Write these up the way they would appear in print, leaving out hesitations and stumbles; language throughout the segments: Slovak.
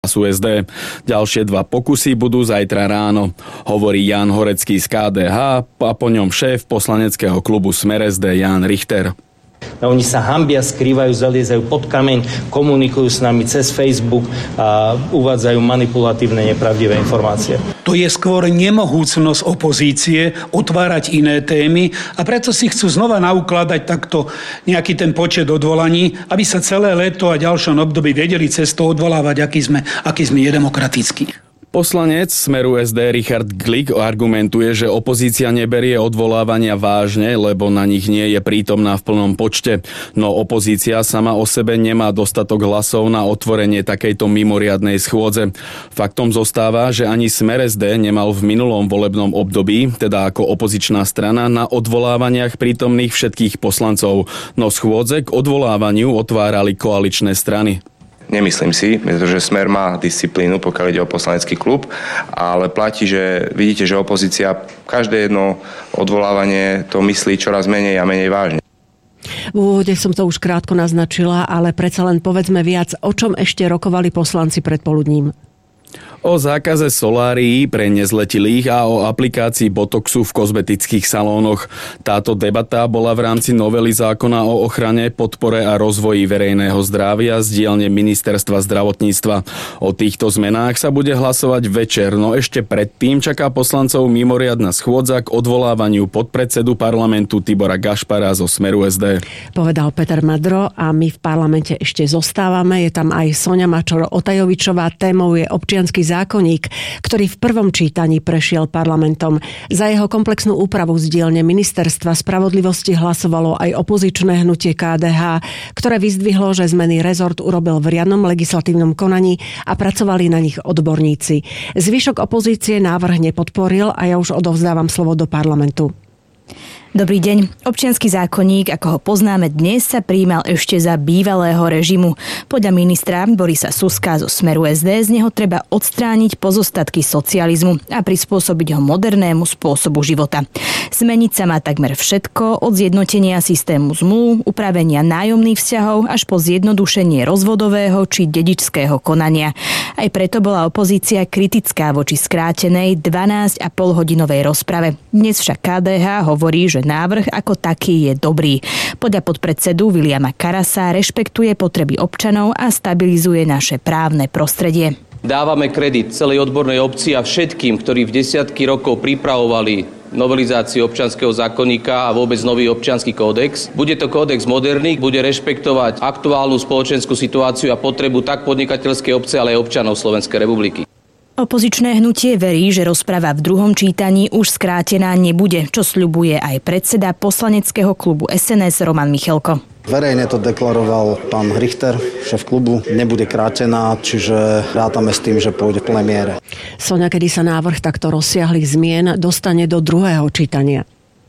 SD. Ďalšie 2 pokusy budú zajtra ráno, hovorí Jan Horecký z KDH a po ňom šéf poslaneckého klubu Smer SD Jan Richter. Oni sa hanbia, skrývajú, zaliezajú pod kameň, komunikujú s nami cez Facebook a uvádzajú manipulatívne, nepravdivé informácie. To je skôr nemohúcnosť opozície otvárať iné témy a preto si chcú znova naukladať takto nejaký ten počet odvolaní, aby sa celé leto a ďalšom období vedeli cez to odvolávať, aký sme nedemokratickí. Poslanec Smeru SD Richard Glik argumentuje, že opozícia neberie odvolávania vážne, lebo na nich nie je prítomná v plnom počte. No opozícia sama o sebe nemá dostatok hlasov na otvorenie takejto mimoriadnej schôdze. Faktom zostáva, že ani Smer SD nemal v minulom volebnom období, teda ako opozičná strana, na odvolávaniach prítomných všetkých poslancov. No schôdze k odvolávaniu otvárali koaličné strany. Nemyslím si, pretože Smer má disciplínu, pokiaľ ide o poslanecký klub, ale platí, že vidíte, že opozícia každé jedno odvolávanie to myslí čoraz menej a menej vážne. V úvode som to už krátko naznačila, ale predsa len povedzme viac, o čom ešte rokovali poslanci predpoludním. O zákaze solárií pre nezletilých a o aplikácii botoxu v kozmetických salónoch. Táto debata bola v rámci novely zákona o ochrane, podpore a rozvoji verejného zdravia z dielne Ministerstva zdravotníctva. O týchto zmenách sa bude hlasovať večer, no ešte predtým čaká poslancov mimoriadna schôdza k odvolávaniu podpredsedu parlamentu Tibora Gašpara zo Smeru SD. Povedal Peter Madro a my v parlamente ešte zostávame. Je tam aj Soňa Mačor-Otajovičová. Témou je občiansky zákonník, ktorý v prvom čítaní prešiel parlamentom. Za jeho komplexnú úpravu z dielne Ministerstva spravodlivosti hlasovalo aj opozičné hnutie KDH, ktoré vyzdvihlo, že zmeny rezort urobil v riadnom legislatívnom konaní a pracovali na nich odborníci. Zvyšok opozície návrh nepodporil a ja už odovzdávam slovo do parlamentu. Dobrý deň. Občiansky zákonník, ako ho poznáme dnes, sa prijímal ešte za bývalého režimu. Podľa ministra Borisa Suska zo Smeru SD z neho treba odstrániť pozostatky socializmu a prispôsobiť ho modernému spôsobu života. Zmeniť sa má takmer všetko, od zjednotenia systému zmluv, upravenia nájomných vzťahov až po zjednodušenie rozvodového či dedičského konania. Aj preto bola opozícia kritická voči skrátenej 12,5-hodinovej rozprave. Dnes však KDH hovorí, že návrh ako taký je dobrý. Podľa podpredsedu Viliama Karasa rešpektuje potreby občanov a stabilizuje naše právne prostredie. Dávame kredit celej odbornej obci a všetkým, ktorí v desiatky rokov pripravovali novelizáciu občianskeho zákonníka a vôbec nový občiansky kódex. Bude to kódex moderný, bude rešpektovať aktuálnu spoločenskú situáciu a potrebu tak podnikateľskej obce, ale aj občanov Slovenskej republiky. Opozičné hnutie verí, že rozprava v druhom čítaní už skrátená nebude, čo sľubuje aj predseda poslaneckého klubu SNS Roman Michelko. Verejne to deklaroval pán Richter, šéf klubu. Nebude krátená, čiže rátame s tým, že pôjde v plnej miere. Soňa, kedy sa návrh takto rozsiahlych zmien dostane do druhého čítania?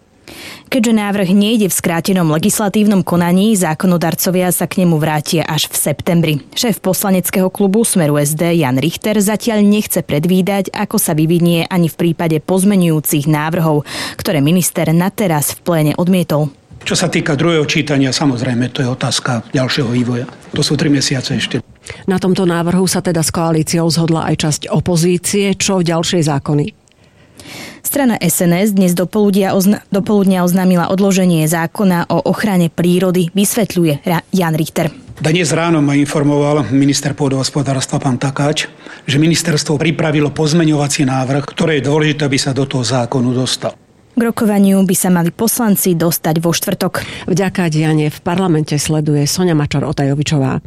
Keďže návrh nejde v skrátenom legislatívnom konaní, zákonodarcovia sa k nemu vrátia až v septembri. Šéf poslaneckého klubu Smeru SD Jan Richter zatiaľ nechce predvídať, ako sa vyvinie ani v prípade pozmenujúcich návrhov, ktoré minister na teraz v pléne odmietol. Čo sa týka druhého čítania, samozrejme, to je otázka ďalšieho vývoja. To sú 3 mesiace ešte. Na tomto návrhu sa teda s koalíciou zhodla aj časť opozície. Čo ďalšie zákony? Strana SNS dnes do poludnia oznámila odloženie zákona o ochrane prírody, vysvetľuje Jan Richter. Dnes ráno ma informoval minister pôdohospodárstva pán Takáč, že ministerstvo pripravilo pozmeňovací návrh, ktoré je dôležité, aby sa do toho zákonu dostal. K rokovaniu by sa mali poslanci dostať vo štvrtok. Vďaka dianie v parlamente sleduje Soňa Mačor-Otajovičová.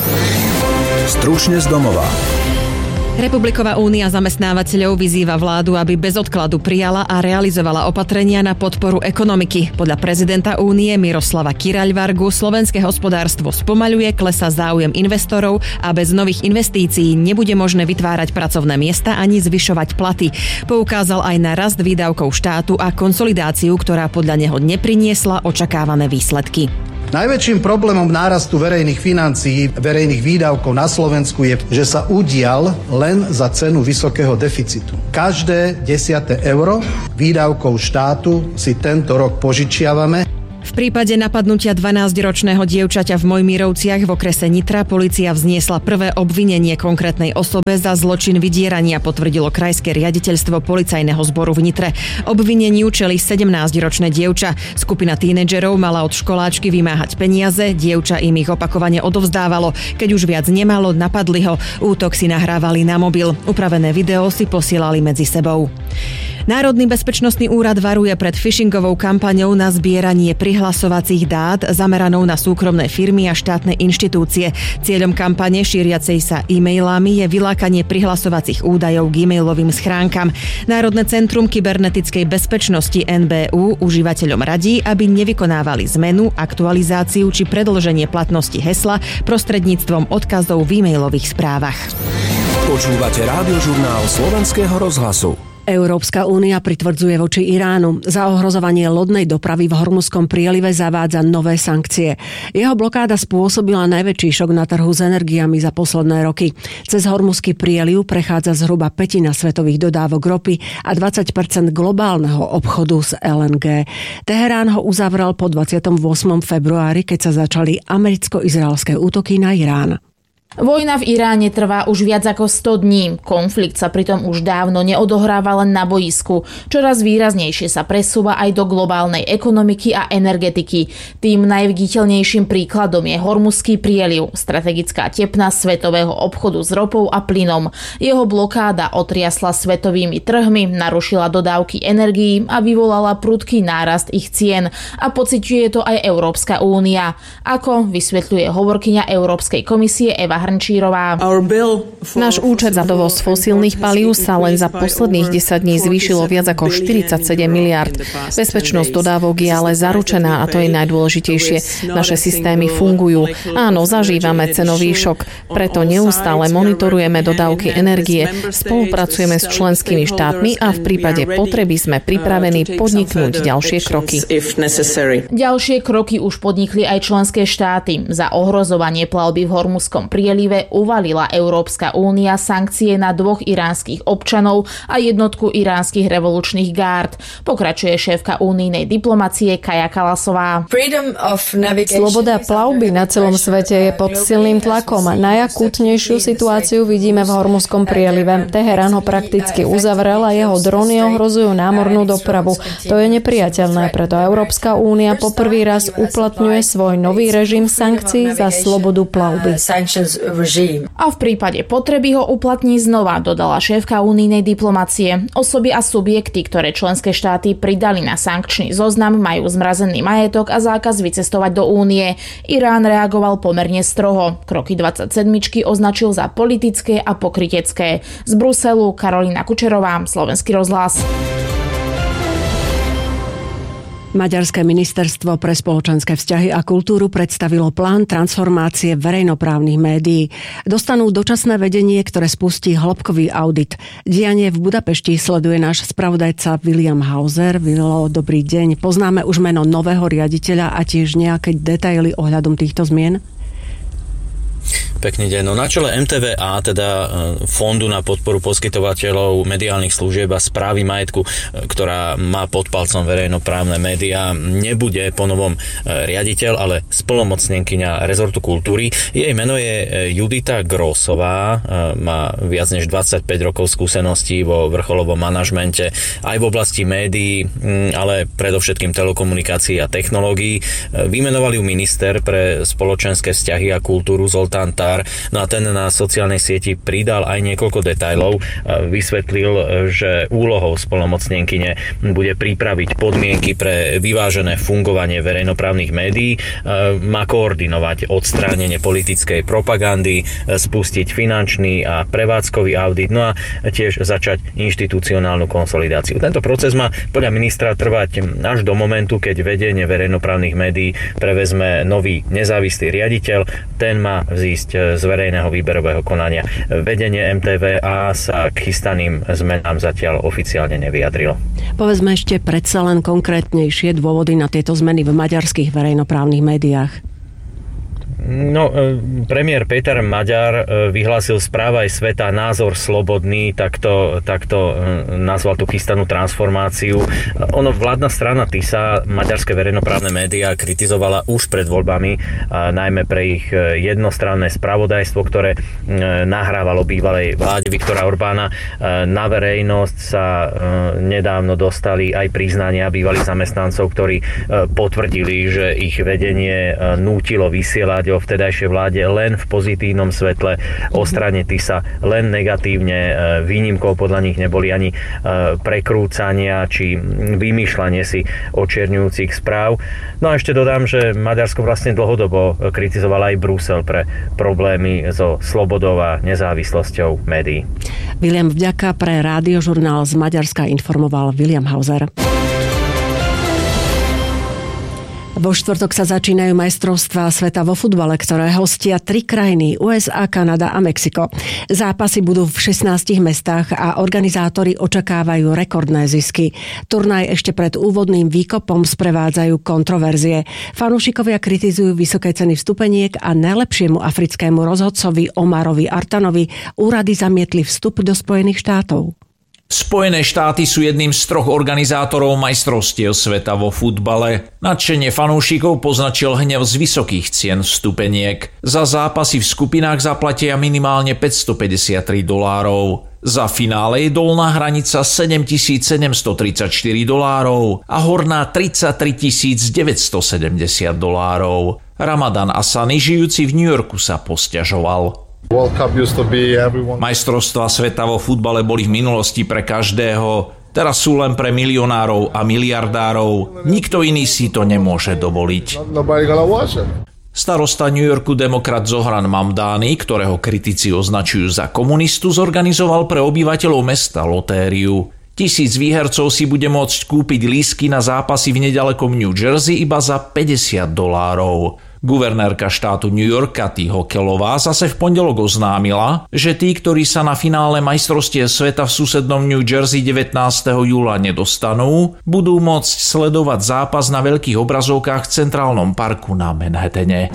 Stručne z domova. Republiková únia zamestnávateľov vyzýva vládu, aby bez odkladu prijala a realizovala opatrenia na podporu ekonomiky. Podľa prezidenta únie Miroslava Kiraľvargu slovenské hospodárstvo spomaľuje, klesá záujem investorov a bez nových investícií nebude možné vytvárať pracovné miesta ani zvyšovať platy. Poukázal aj na rast výdavkov štátu a konsolidáciu, ktorá podľa neho nepriniesla očakávané výsledky. Najväčším problémom nárastu verejných financií, verejných výdavkov na Slovensku je, že sa udial len za cenu vysokého deficitu. Každé 10. euro výdavkov štátu si tento rok požičiavame. V prípade napadnutia 12-ročného dievčaťa v Mojmírovciach v okrese Nitra polícia vzniesla prvé obvinenie konkrétnej osobe za zločin vydierania, potvrdilo krajské riaditeľstvo policajného zboru v Nitre. Obvineniu čelí 17-ročné dievča. Skupina tínedžerov mala od školáčky vymáhať peniaze, dievča im ich opakovane odovzdávalo. Keď už viac nemalo, napadli ho. Útok si nahrávali na mobil. Upravené video si posielali medzi sebou. Národný bezpečnostný úrad varuje pred phishingovou kampaňou na zbieranie prihlasovacích dát zameranou na súkromné firmy a štátne inštitúcie. Cieľom kampane šíriacej sa e-mailami je vylákanie prihlasovacích údajov k e-mailovým schránkam. Národné centrum kybernetickej bezpečnosti NBÚ užívateľom radí, aby nevykonávali zmenu, aktualizáciu či predĺženie platnosti hesla prostredníctvom odkazov v e-mailových správach. Počúvate Rádiožurnál Slovenského rozhlasu. Európska únia pritvrdzuje voči Iránu. Za ohrozovanie lodnej dopravy v Hormuzskom prielive zavádza nové sankcie. Jeho blokáda spôsobila najväčší šok na trhu s energiami za posledné roky. Cez Hormuzský prieliv prechádza zhruba 1/5 svetových dodávok ropy a 20% globálneho obchodu s LNG. Teherán ho uzavrel po 28. februári, keď sa začali americko-izraelské útoky na Irán. Vojna v Iráne trvá už viac ako 100 dní. Konflikt sa pritom už dávno neodohráva len na boisku. Čoraz výraznejšie sa presúva aj do globálnej ekonomiky a energetiky. Tým najviditeľnejším príkladom je Hormuzský prieliv, strategická tepna svetového obchodu s ropou a plynom. Jeho blokáda otriasla svetovými trhmi, narušila dodávky energií a vyvolala prudký nárast ich cien. A pociťuje to aj Európska únia. Ako vysvetľuje hovorkyňa Európskej komisie Eva Hrnčírová. Náš účet za dovoz fosílnych palív sa len za posledných 10 dní zvýšilo viac ako 47 miliárd. Bezpečnosť dodávok je ale zaručená a to je najdôležitejšie. Naše systémy fungujú. Áno, zažívame cenový šok, preto neustále monitorujeme dodávky energie, spolupracujeme s členskými štátmi a v prípade potreby sme pripravení podniknúť ďalšie kroky. Ďalšie kroky už podnikli aj členské štáty. Za ohrozovanie plavby v Hormuzskom prielive uvalila Európska únia sankcie na 2 iránskych občanov a jednotku iránskych revolučných gárd. Pokračuje šéfka únijnej diplomacie Kaja Kalasová. Sloboda plavby na celom svete je pod silným tlakom. Najakútnejšiu situáciu vidíme v Hormuzskom prielive. Teherán ho prakticky uzavrel a jeho drony ohrozujú námornú dopravu. To je nepriateľné, preto Európska únia poprvý raz uplatňuje svoj nový režim sankcií za slobodu plavby. A v prípade potreby ho uplatní znova, dodala šéfka unijnej diplomacie. Osoby a subjekty, ktoré členské štáty pridali na sankčný zoznam, majú zmrazený majetok a zákaz vycestovať do únie. Irán reagoval pomerne stroho. Kroky 27 označil za politické a pokrytecké. Z Bruselu Karolína Kučerová, Slovenský rozhlas. Maďarské ministerstvo pre spoločenské vzťahy a kultúru predstavilo plán transformácie verejnoprávnych médií. Dostanú dočasné vedenie, ktoré spustí hĺbkový audit. Dianie v Budapešti sleduje náš spravodajca William Hauser. Vilo, dobrý deň. Poznáme už meno nového riaditeľa a tiež nejaké detaily ohľadom týchto zmien? Pekný deň. No na čele MTVA, teda Fondu na podporu poskytovateľov mediálnych služieb a správy majetku, ktorá má pod palcom verejnoprávne médiá, nebude ponovom riaditeľ, ale splnomocnenkyňa rezortu kultúry. Jej meno je Judita Grossová, má viac než 25 rokov skúseností vo vrcholovom manažmente aj v oblasti médií, ale predovšetkým telekomunikácií a technológií. Vymenoval ju minister pre spoločenské vzťahy a kultúru Zoltán Tár. No a ten na sociálnej sieti pridal aj niekoľko detailov. Vysvetlil, že úlohou splnomocnenkyne bude pripraviť podmienky pre vyvážené fungovanie verejnoprávnych médií, má koordinovať odstránenie politickej propagandy, spustiť finančný a prevádzkový audit, no a tiež začať inštitucionálnu konsolidáciu. Tento proces má podľa ministra trvať až do momentu, keď vedenie verejnoprávnych médií prevezme nový nezávislý riaditeľ. Ten má vzísť z verejného výberového konania. Vedenie MTVA sa k chystaným zmenám zatiaľ oficiálne nevyjadrilo. Povedzme ešte predsa len konkrétnejšie dôvody na tieto zmeny v maďarských verejnoprávnych médiách. No, premiér Peter Maďar vyhlásil Správa aj sveta názor slobodný, takto nazval tú chystanú transformáciu. Vládna strana TISA, maďarské verejnoprávne médiá, kritizovala už pred voľbami, najmä pre ich jednostranné spravodajstvo, ktoré nahrávalo bývalej vláde Viktora Orbána. Na verejnosť sa nedávno dostali aj priznania bývalých zamestnancov, ktorí potvrdili, že ich vedenie nútilo vysielať o vtedajšej vláde len v pozitívnom svetle, o strane TISA len negatívne. Výnimkou podľa nich neboli ani prekrúcania či vymýšľanie si očierňujúcich správ. No a ešte dodám, že Maďarsko vlastne dlhodobo kritizoval aj Brusel pre problémy so slobodou a nezávislosťou médií. William, vďaka. Pre Rádiožurnál z Maďarska informoval William Hauser. Vo štvrtok sa začínajú majstrovstvá sveta vo futbale, ktoré hostia 3 krajiny, USA, Kanada a Mexiko. Zápasy budú v 16 mestách a organizátori očakávajú rekordné zisky. Turnaj ešte pred úvodným výkopom sprevádzajú kontroverzie. Fanúšikovia kritizujú vysoké ceny vstupeniek a najlepšiemu africkému rozhodcovi Omarovi Artanovi úrady zamietli vstup do Spojených štátov. Spojené štáty sú jedným z 3 organizátorov majstrovstiev sveta vo futbale. Nadšenie fanúšikov poznačil hnev z vysokých cien vstupeniek. Za zápasy v skupinách zaplatia minimálne $553. Za finále je dolná hranica $7,734 a horná $33,970. Ramadan Asani, žijúci v New Yorku, sa posťažoval. Majstrovstvá sveta vo futbale boli v minulosti pre každého, teraz sú len pre milionárov a miliardárov. Nikto iný si to nemôže dovoliť. Starosta New Yorku demokrat Zohran Mamdani, ktorého kritici označujú za komunistu, zorganizoval pre obyvateľov mesta lotériu. 1000 výhercov si bude môcť kúpiť lístky na zápasy v nedalekom New Jersey iba za $50. Guvernérka štátu New York Kathy Hochulova zase v pondelok oznámila, že tí, ktorí sa na finále majstrovstiev sveta v susednom New Jersey 19. júla nedostanú, budú môcť sledovať zápas na veľkých obrazovkách v Centrálnom parku na Manhattane.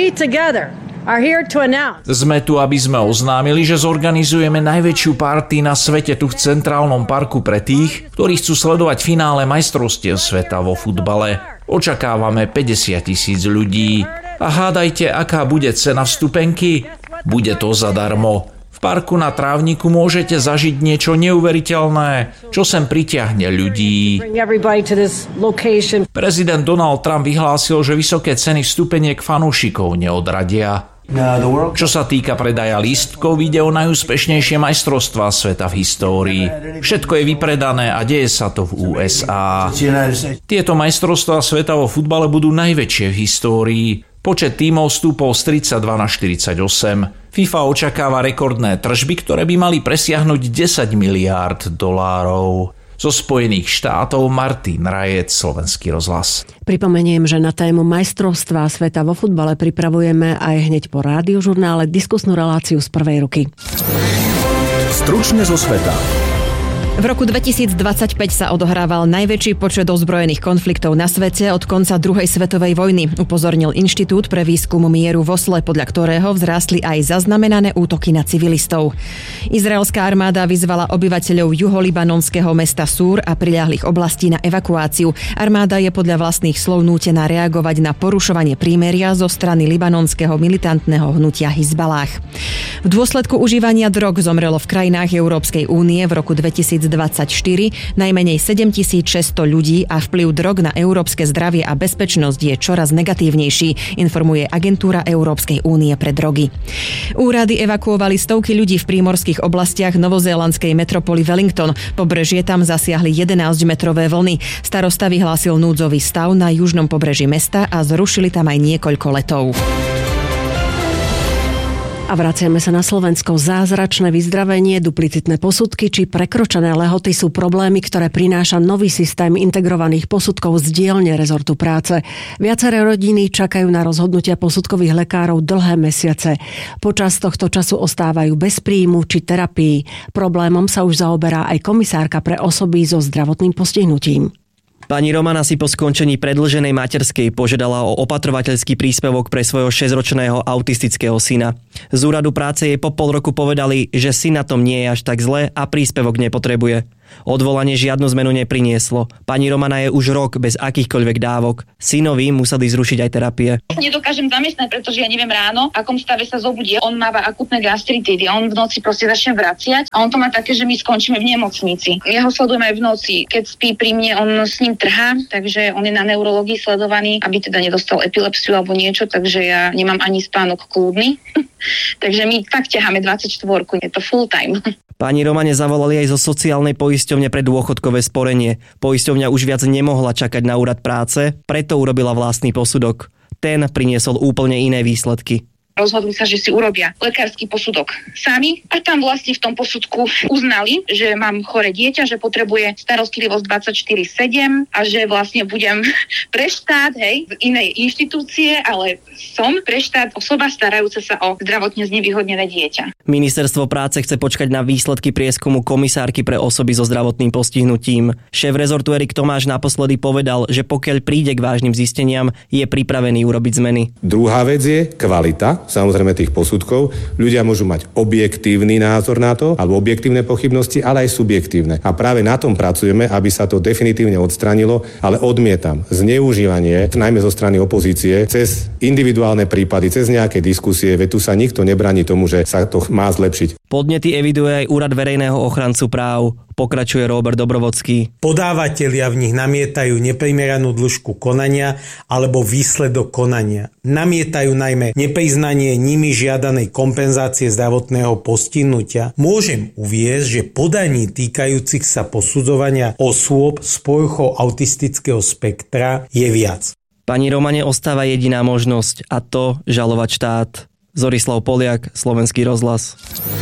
Sme tu, aby sme oznámili, že zorganizujeme najväčšiu party na svete tu v Centrálnom parku pre tých, ktorí chcú sledovať finále majstrovstiev sveta vo futbale. Očakávame 50,000 ľudí. A hádajte, aká bude cena vstupenky? Bude to zadarmo. V parku na trávniku môžete zažiť niečo neuveriteľné, čo sem pritiahne ľudí. Prezident Donald Trump vyhlásil, že vysoké ceny vstupeniek fanúšikov neodradia. Čo sa týka predaja lístkov, ide o najúspešnejšie majstrovstvá sveta v histórii. Všetko je vypredané a deje sa to v USA. Tieto majstrovstvá sveta vo futbale budú najväčšie v histórii. Počet tímov stúpol z 32 na 48. FIFA očakáva rekordné tržby, ktoré by mali presiahnuť $10 miliárd. Zo Spojených štátov Martin Rajec, Slovenský rozhlas. Pripomeniem, že na tému majstrovstvá sveta vo futbale pripravujeme aj hneď po Rádiožurnále diskusnú reláciu z prvej ruky. Stručne zo sveta. V roku 2025 sa odohrával najväčší počet ozbrojených konfliktov na svete od konca druhej svetovej vojny, upozornil Inštitút pre výskum mieru v Osle, podľa ktorého vzrástli aj zaznamenané útoky na civilistov. Izraelská armáda vyzvala obyvateľov juholibanonského mesta Súr a priľahlých oblastí na evakuáciu. Armáda je podľa vlastných slov nútená reagovať na porušovanie prímeria zo strany libanonského militantného hnutia Hizballah. V dôsledku užívania drog zomrelo v krajinách Európskej únie v roku 2024 najmenej 7600 ľudí a vplyv drog na európske zdravie a bezpečnosť je čoraz negatívnejší, informuje Agentúra Európskej únie pre drogy. Úrady evakuovali stovky ľudí v prímorských oblastiach novozélandskej metropoly Wellington. Pobrežie tam zasiahli 11-metrové vlny. Starosta vyhlásil núdzový stav na južnom pobreží mesta a zrušili tam aj niekoľko letov. A vraciame sa na Slovensko. Zázračné vyzdravenie, duplicitné posudky či prekročené lehoty sú problémy, ktoré prináša nový systém integrovaných posudkov z dielne rezortu práce. Viaceré rodiny čakajú na rozhodnutia posudkových lekárov dlhé mesiace. Počas tohto času ostávajú bez príjmu či terapii. Problémom sa už zaoberá aj komisárka pre osoby so zdravotným postihnutím. Pani Romana si po skončení predĺženej materskej požiadala o opatrovateľský príspevok pre svojho 6-ročného autistického syna. Z úradu práce jej po pol roku povedali, že syn na tom nie je až tak zle a príspevok nepotrebuje. Odvolanie žiadnu zmenu neprinieslo. Pani Romana je už rok bez akýchkoľvek dávok. Synovi museli zrušiť aj terapie. Nedokážem zamestnať, pretože ja neviem ráno, v akom stave sa zobudí. On máva akútne gastritídy a on v noci proste začne vraciať a on to má také, že my skončíme v nemocnici. Ja ho sledujem aj v noci. Keď spí pri mne, on s ním trhá, takže on je na neurológii sledovaný, aby teda nedostal epilepsiu alebo niečo, takže ja nemám ani spánok kľudný. Takže my tak ťaháme 24, je to full time. Pani Romane zavolali aj zo sociálnej poisťovne pre dôchodkové sporenie. Poisťovňa už viac nemohla čakať na úrad práce, preto urobila vlastný posudok. Ten priniesol úplne iné výsledky. Rozhodli sa, že si urobia lekársky posudok sami a tam vlastne v tom posudku uznali, že mám choré dieťa, že potrebuje starostlivosť 24/7 a že vlastne budem pre štát, z inej inštitúcie, ale som pre štát osoba starajúca sa o zdravotne znevýhodnené dieťa. Ministerstvo práce chce počkať na výsledky prieskumu komisárky pre osoby so zdravotným postihnutím. Šéf rezortu Erik Tomáš naposledy povedal, že pokiaľ príde k vážnym zisteniam, je pripravený urobiť zmeny. Druhá vec je kvalita, samozrejme tých posudkov. Ľudia môžu mať objektívny názor na to, alebo objektívne pochybnosti, ale aj subjektívne. A práve na tom pracujeme, aby sa to definitívne odstranilo, ale odmietam zneužívanie, najmä zo strany opozície, cez individuálne prípady, cez nejaké diskusie, veď tu sa nikto nebráni tomu, že sa to má zlepšiť. Podnety eviduje aj Úrad verejného ochrancu práv. Pokračuje Robert Dobrovodský. Podávatelia v nich namietajú neprimeranú dĺžku konania alebo výsledok konania. Namietajú najmä nepriznanie nimi žiadanej kompenzácie zdravotného postihnutia. Môžem uviesť, že podaní týkajúcich sa posudzovania osôb s poruchou autistického spektra je viac. Pani Romane ostáva jediná možnosť a to žalovať štát. Zorislav Poliak, Slovenský rozhlas.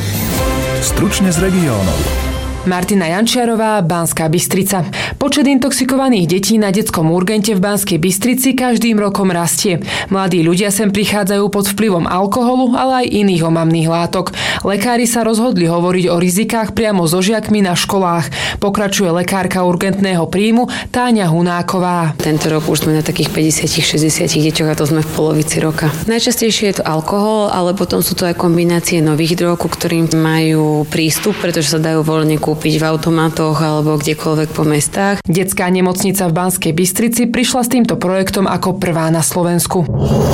Stručne z regiónov. Martina Jančiarová, Banská Bystrica. Počet intoxikovaných detí na detskom urgente v Banskej Bystrici každým rokom rastie. Mladí ľudia sem prichádzajú pod vplyvom alkoholu, ale aj iných omamných látok. Lekári sa rozhodli hovoriť o rizikách priamo so žiakmi na školách. Pokračuje lekárka urgentného príjmu Táňa Hunáková. Tento rok už sme na takých 50-60 deťoch a to sme v polovici roka. Najčastejšie je to alkohol, ale potom sú to aj kombinácie nových drog, ku ktorým majú prístup, pretože sa dajú voľne kúpiť v automatoch alebo kdekoľvek po mestách. Detská nemocnica v Banskej Bystrici prišla s týmto projektom ako prvá na Slovensku.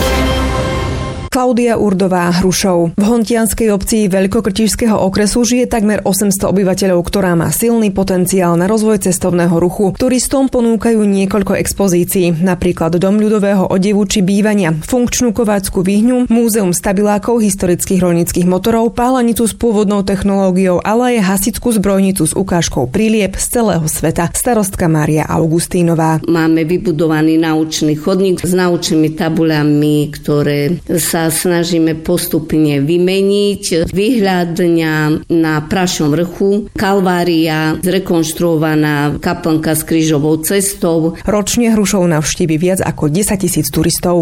Klaudia Urdová Hrušov. V hontianskej obci Veľkokrtíšskeho okresu žije takmer 800 obyvateľov, ktorá má silný potenciál na rozvoj cestovného ruchu. Turistom ponúkajú niekoľko expozícií, napríklad Dom ľudového odevu či bývania, funkčnú kovácku výhňu, múzeum stabilákov, historických roľnických motorov, pálanicu s pôvodnou technológiou, ale aj hasičskú zbrojnicu s ukážkou prílieb z celého sveta. Starostka Mária Augustínová. Máme vybudovaný naučný chodník s naučnými tabuľami, ktoré sa snažíme postupne vymeniť. Výhľadňa na Prašom vrchu, Kalvária, zrekonštruovaná kaplnka s krížovou cestou. Ročne Hrušov navštívi viac ako 10 000 turistov.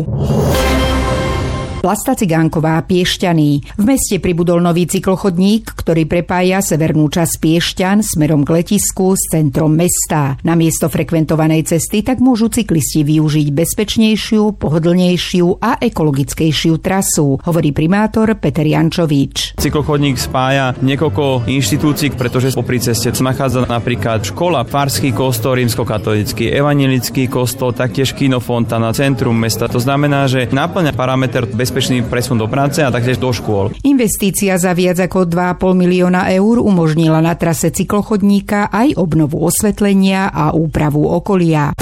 Vlasta Cigánková, Piešťany. V meste pribudol nový cyklochodník, ktorý prepája severnú časť Piešťan smerom k letisku s centrom mesta. Namiesto frekventovanej cesty tak môžu cyklisti využiť bezpečnejšiu, pohodlnejšiu a ekologickejšiu trasu, hovorí primátor Peter Jančovič. Cyklochodník spája niekoľko inštitúcií, pretože popri ceste sa nachádza napríklad škola, farský kostol, rímskokatolícky, evanjelický kostol, taktiež kino Fontana, centrum mesta. To znamená, že naplňa parameter bezpečný presun do práce a taktiež do škôl. Investícia za viac ako 2,5 milióna eur umožnila na trase cyklochodníka aj obnovu osvetlenia a úpravu okolia.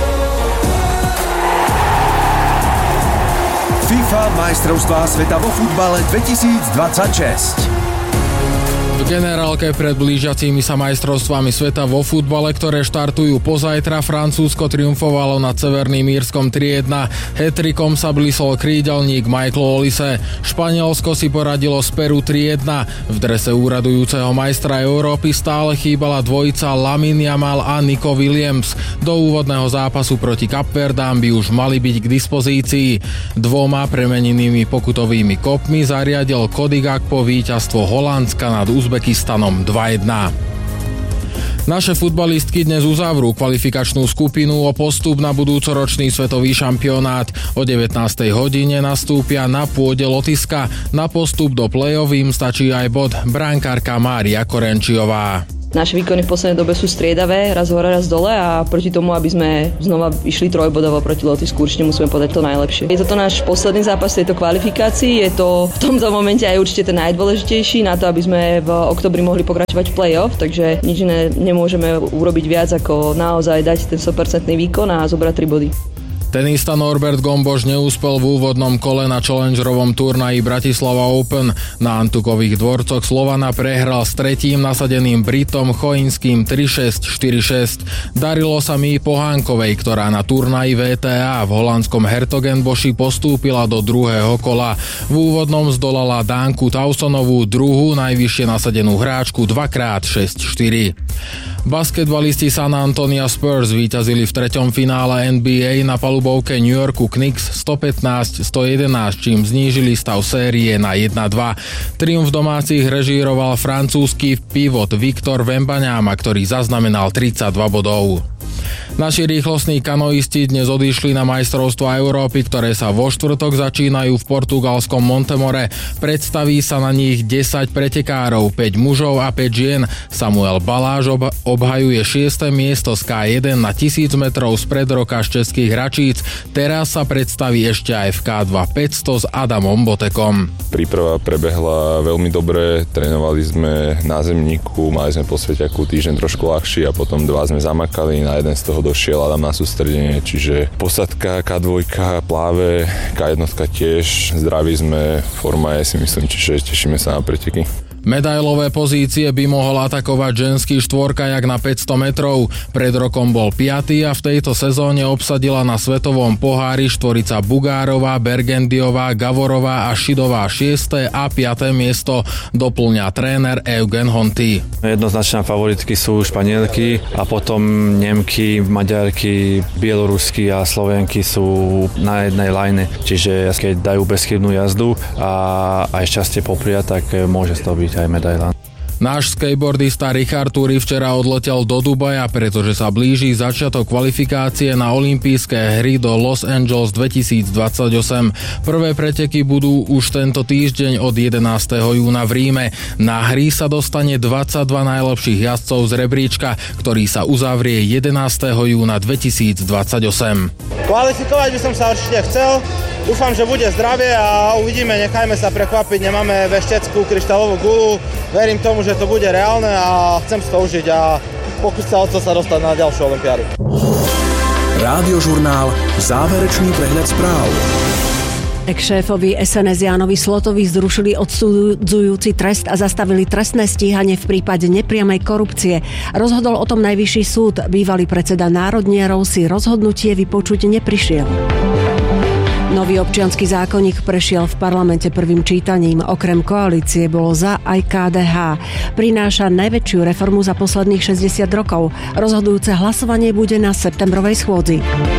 FIFA majstrovstvá sveta vo futbale 2026. V generálke pred blížiacimi sa majstrovstvami sveta vo futbale, ktoré štartujú pozajtra, Francúzsko triumfovalo nad Severným Írskom 3-1. Hat-trickom sa blísol krídelník Michael Olise. Španielsko si poradilo z Peru 3-1. V drese úradujúceho majstra Európy stále chýbala dvojica Lamine Yamal a Nico Williams. Do úvodného zápasu proti Kapverdám by už mali byť k dispozícii. 2 premenenými pokutovými kopmi zariadil Cody Gakpo víťazstvo Holandska nad Uzbekistanom 2-1. Naše futbalistky dnes uzavrú kvalifikačnú skupinu o postup na budúcoročný svetový šampionát. O 19. hodine nastúpia na pôde Lotyšska. Na postup do play-off im stačí aj bod. Brankárka Mária Korenčiová. Naše výkony v poslednej dobe sú striedavé, raz hore, raz dole a proti tomu, aby sme znova išli trojbodovo proti Lotyšsku, určite musíme podať to najlepšie. Je toto náš posledný zápas tejto kvalifikácii, je to v tomto momente aj určite ten najdôležitejší na to, aby sme v októbri mohli pokračovať v play-off, takže nič iné nemôžeme urobiť viac ako naozaj dať ten 100% výkon a zobrať 3 body. Tenista Norbert Gomboš neúspel v úvodnom kole na challengerovom turnaji Bratislava Open. Na Antukových dvorcoch Slovana prehral s tretím nasadeným Britom Choinským 3-6, 4-6. Darilo sa Mii Pohánkovej, ktorá na turnaji VTA v holandskom Hertogenboši postúpila do druhého kola. V úvodnom zdolala Dánku Tausonovú, druhú najvyššie nasadenú hráčku 2x6-4. Basketbalisti San Antonio Spurs víťazili v treťom finále NBA na palubovke New Yorku Knicks 115-111, čím znížili stav série na 1-2. Triumf domácich režíroval francúzsky pivot Victor Wembanyama, ktorý zaznamenal 32 bodov. Naši rýchlostní kanoisti dnes odišli na majstrovstvá Európy, ktoré sa vo štvrtok začínajú v portugalskom Montemore. Predstaví sa na nich 10 pretekárov, 5 mužov a 5 žien. Samuel Baláž obhajuje 6. miesto z K1 na 1000 metrov spred roka z Českých Hračíc. Teraz sa predstaví ešte aj v K2 500 s Adamom Botekom. Príprava prebehla veľmi dobre, trénovali sme na zemníku, mali sme po Svetiaku týždeň trošku ľahší a potom 2 sme zamakali, na jeden z toho došiel Adam na sústredenie, čiže posadka, K2, pláve, K1 tiež, zdraví sme, forma je si myslím, čiže tešíme sa na preteky. Medailové pozície by mohol atakovať ženský štvorkajak na 500 metrov. Pred rokom bol 5. a v tejto sezóne obsadila na svetovom pohári štvorica Bugárová, Bergendiová, Gavorová a Šidová 6. a 5. miesto, doplňa tréner Eugen Honty. Jednoznačná favoritky sú Španielky a potom Nemky, Maďarky, Bielorusky a Slovenky sú na jednej line, čiže keď dajú bezchybnú jazdu a aj šťastie popria, tak môže z toho byť aj medaila. Náš skateboardista Richard Turi včera odletel do Dubaja, pretože sa blíži začiatok kvalifikácie na olympijské hry do Los Angeles 2028. Prvé preteky budú už tento týždeň od 11. júna v Ríme. Na hry sa dostane 22 najlepších jazdcov z rebríčka, ktorý sa uzavrie 11. júna 2028. Kvalifikovať by som sa určite chcel. Dúfam, že bude zdravie a uvidíme, nechajme sa prekvapiť, nemáme vešteckú kryštálovú gulu, verím tomu, že to bude reálne a chcem si to užiť a pokúsiť sa o to sa dostať na ďalšiu olympiádu. Rádiožurnál, záverečný prehľad správ. Ex-šéfovi SNS Jánovi Slotovi zrušili odsudzujúci trest a zastavili trestné stíhanie v prípade nepriamej korupcie. Rozhodol o tom Najvyšší súd. Bývalý predseda národnierov si rozhodnutie vypočuť neprišiel. Nový občiansky zákonník prešiel v parlamente prvým čítaním. Okrem koalície bolo za aj KDH. Prináša najväčšiu reformu za posledných 60 rokov. Rozhodujúce hlasovanie bude na septembrovej schôdzi.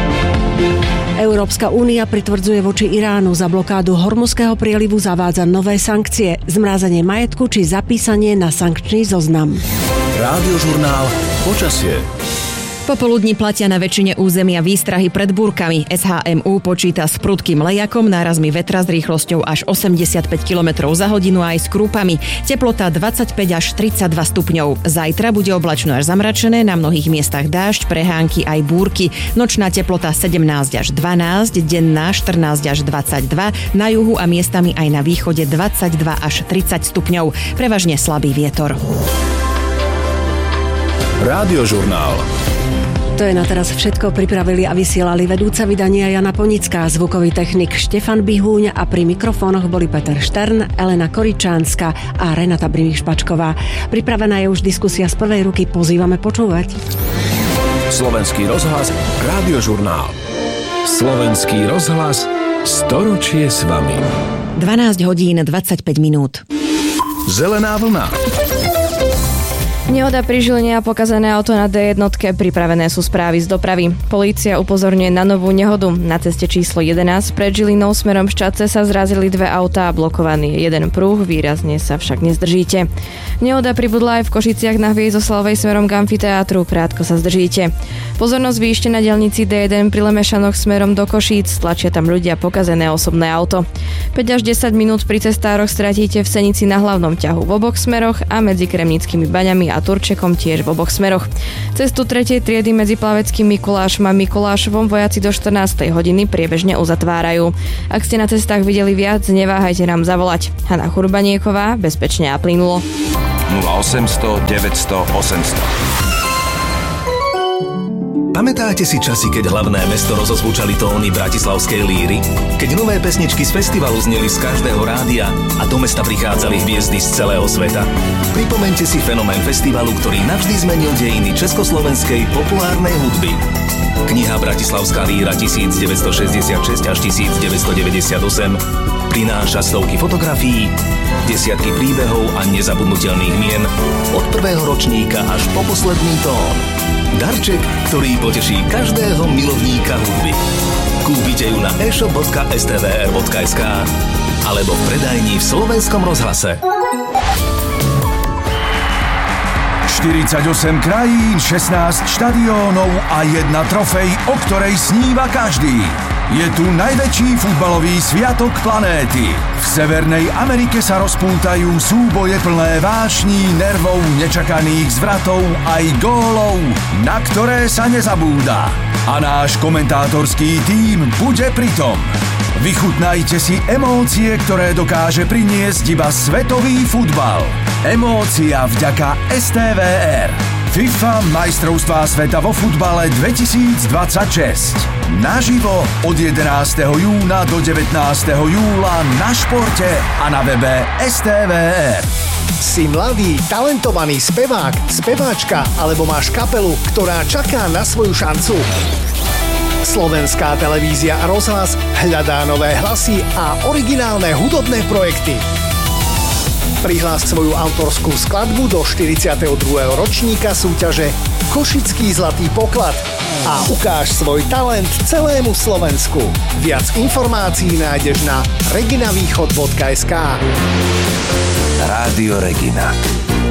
Európska únia pritvrdzuje voči Iránu. Za blokádu Hormuzského prielivu zavádza nové sankcie, zmrázanie majetku či zapísanie na sankčný zoznam. Rádiožurnál počasie. Popoludní platia na väčšine územia výstrahy pred búrkami. SHMU počíta s prudkým lejakom, nárazmi vetra s rýchlosťou až 85 km za hodinu aj s krúpami. Teplota 25 až 32 stupňov. Zajtra bude oblačno až zamračené, na mnohých miestach dážď, prehánky aj búrky. Nočná teplota 17 až 12, denná 14 až 22, na juhu a miestami aj na východe 22 až 30 stupňov. Prevažne slabý vietor. Rádiožurnál. To je na teraz všetko. Pripravili a vysielali vedúca vydania Jana Ponická, zvukový technik Štefan Bihúň a pri mikrofónoch boli Peter Štern, Elena Koričánska a Renata Brimíš-Pačková. Pripravená je už diskusia z prvej ruky. Pozývame počúvať. Slovenský rozhlas, Rádiožurnál. Slovenský rozhlas, storočie s vami. 12 hodín 25 minút. Zelená vlna. Nehoda pri Žiline a pokazané auto na D1, pripravené sú správy z dopravy. Polícia upozorňuje na novú nehodu. Na ceste číslo 11 pred Žilinou smerom Ščadce sa zrazili dve autá a blokovaný je jeden pruh, výrazne sa však nezdržíte. Nehoda pribudla aj v Košiciach na Hviezdoslavovej smerom k amfiteátru, krátko sa zdržíte. Pozornosť výšte na diaľnici D1 pri Lemešanoch smerom do Košíc, tlačia tam ľudia pokazené osobné auto. 5 až 10 minút pri cestároch stratíte v Senici na hlavnom ťahu v oboch smeroch a medzi Kremnickými baňami a Turčekom tiež v oboch smeroch. Cestu 3. triedy medzi Plaveckým Mikulášom a Mikulášovom vojaci do 14. hodiny priebežne uzatvárajú. Ak ste na cestách videli viac, neváhajte nám zavolať. Hana Churbanieková, bezpečne a plynulo. 0800 900 800. Pamätáte si časy, keď hlavné mesto rozozvučali tóny bratislavskej líry? Keď nové pesničky z festivalu zneli z každého rádia a do mesta prichádzali hviezdy z celého sveta? Pripomeňte si fenomén festivalu, ktorý navždy zmenil dejiny československej populárnej hudby. Kniha Bratislavská líra 1966 až 1998 prináša stovky fotografií, desiatky príbehov a nezabudnutelných mien od prvého ročníka až po posledný tón. Darček, ktorý poteší každého milovníka hudby. Kúpite ju na e-shop.stvr.sk alebo v predajni v Slovenskom rozhlase. 48 krajín, 16 štadiónov a jedna trofej, o ktorej sníva každý. Je tu najväčší futbalový sviatok planéty. V Severnej Amerike sa rozpútajú súboje plné vášní, nervov, nečakaných zvratov aj gólov, na ktoré sa nezabúda. A náš komentátorský tím bude pritom. Vychutnajte si emócie, ktoré dokáže priniesť iba svetový futbal. Emócia vďaka STVR. FIFA majstrovstvá sveta vo futbale 2026. Naživo od 11. júna do 19. júla na športe a na webe STVR. Si mladý, talentovaný spevák, speváčka alebo máš kapelu, ktorá čaká na svoju šancu? Slovenská televízia a rozhlas hľadá nové hlasy a originálne hudobné projekty. Prihlás svoju autorskú skladbu do 42. ročníka súťaže Košický zlatý poklad a ukáž svoj talent celému Slovensku. Viac informácií nájdeš na reginavýchod.sk. Rádio Regina.